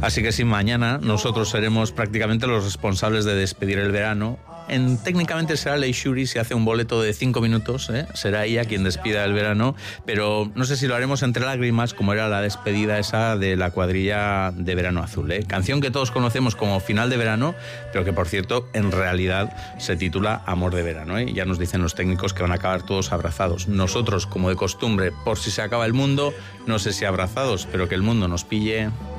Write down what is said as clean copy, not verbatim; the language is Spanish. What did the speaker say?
Así que sí, mañana nosotros seremos prácticamente los responsables de despedir el verano. Técnicamente será Lei Shuri si hace un boleto de 5 minutos, será ella quien despida el verano, pero no sé si lo haremos entre lágrimas, como era la despedida esa de la cuadrilla de Verano Azul, canción que todos conocemos como Final de Verano, pero que por cierto en realidad se titula Amor de Verano, Ya nos dicen los técnicos que van a acabar todos abrazados. Nosotros, como de costumbre, por si se acaba el mundo, no sé si abrazados, pero que el mundo nos pille.